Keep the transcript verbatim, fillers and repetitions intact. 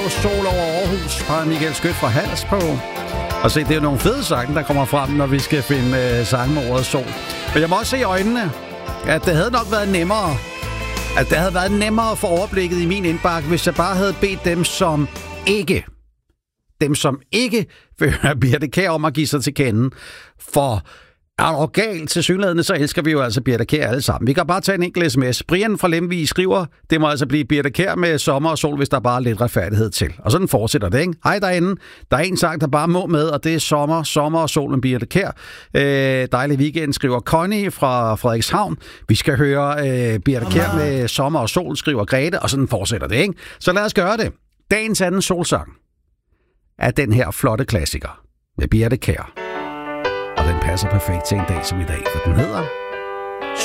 Sol over Aarhus fra Michael Skødt fra Hals på. Og se, det er jo nogle fede sange, der kommer frem, når vi skal finde øh, sange med ordet sol. Men jeg må også se i øjnene, at det havde nok været nemmere, at det havde været nemmere for overblikket i min indbakke, hvis jeg bare havde bedt dem, som ikke, dem som ikke vil høre Birthe Kjær om at give sig til kende. For er du galt til synligheden, så elsker vi jo altså Birthe Kjær alle sammen. Vi kan bare tage en enkelt sms. Brian fra Lemvig skriver, det må altså blive Birthe Kjær med sommer og sol, hvis der bare er lidt retfærdighed til. Og sådan fortsætter det, ikke? Hej derinde. Der er en sang, der bare må med, og det er sommer, sommer og sol med Birthe Kjær. Øh, dejlig weekend, skriver Connie fra Frederikshavn. Vi skal høre øh, Birthe Kjær med sommer og sol, skriver Grete, og sådan fortsætter det, ikke? Så lad os gøre det. Dagens anden solsang er den her flotte klassiker med Birthe Kjær. Og den passer perfekt til en dag som i dag, for den hedder